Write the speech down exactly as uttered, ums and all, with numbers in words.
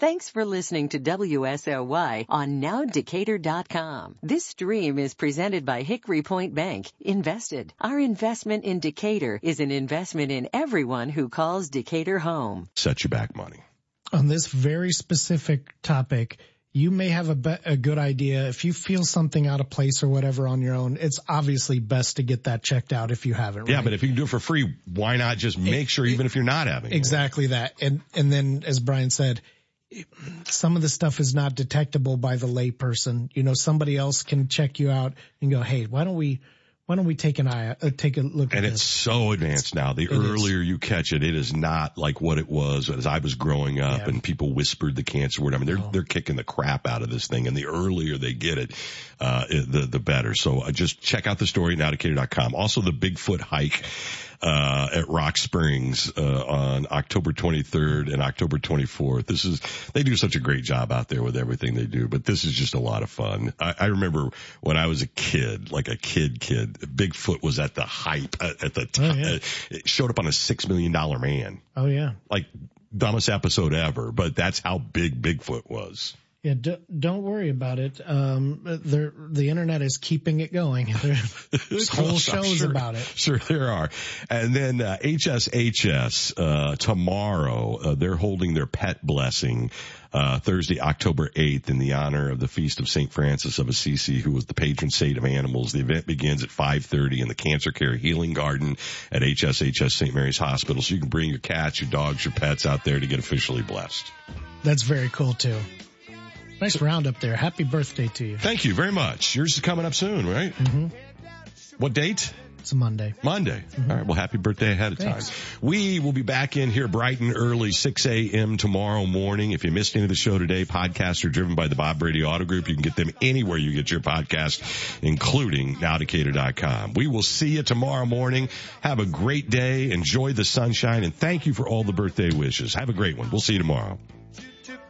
Thanks for listening to W S L Y on now decatur dot com. This stream is presented by Hickory Point Bank. Invested. Our investment in Decatur is an investment in everyone who calls Decatur home. Set you back money. On this very specific topic, you may have a, be- a good idea. If you feel something out of place or whatever on your own, it's obviously best to get that checked out if you haven't. Yeah, right? but if you can do it for free, why not just make it, sure even it, if you're not having exactly one. that. And and then, as Brian said, some of the stuff is not detectable by the layperson. You know, somebody else can check you out and go, hey, why don't we, why don't we take an eye, uh, take a look at and this? It's so advanced now. The it earlier is. you catch it, it is not like what it was as I was growing up, yeah. and people whispered the cancer word. I mean, they're, no. they're kicking the crap out of this thing, and the earlier they get it, uh, the, the better. So uh, just check out the story at now decatur dot com. Also the Bigfoot hike. Uh, at Rock Springs, uh, on October twenty-third and October twenty-fourth. This is, they do such a great job out there with everything they do, but this is just a lot of fun. I, I remember when I was a kid, like a kid kid, Bigfoot was at the hype at, at the time. Oh, yeah. It showed up on a six million dollar man. Oh yeah. Like dumbest episode ever, but that's how big Bigfoot was. Yeah, d- don't worry about it. Um, the internet is keeping it going. There's whole shows sure, about it. Sure, there are. And then uh, H S H S uh, tomorrow, uh, they're holding their pet blessing uh Thursday, October eighth, in the honor of the feast of Saint Francis of Assisi, who was the patron saint of animals. The event begins at five thirty in the Cancer Care Healing Garden at H S H S Saint Mary's Hospital. So you can bring your cats, your dogs, your pets out there to get officially blessed. That's very cool too. Nice roundup there. Happy birthday to you. Thank you very much. Yours is coming up soon, right? Mm-hmm. What date? It's a Monday. Monday. Mm-hmm. All right. Well, happy birthday ahead of Thanks. time. We will be back in here bright and early, six a.m. tomorrow morning. If you missed any of the show today, podcasts are driven by the Bob Brady Auto Group. You can get them anywhere you get your podcast, including now decatur dot com. We will see you tomorrow morning. Have a great day. Enjoy the sunshine. And thank you for all the birthday wishes. Have a great one. We'll see you tomorrow.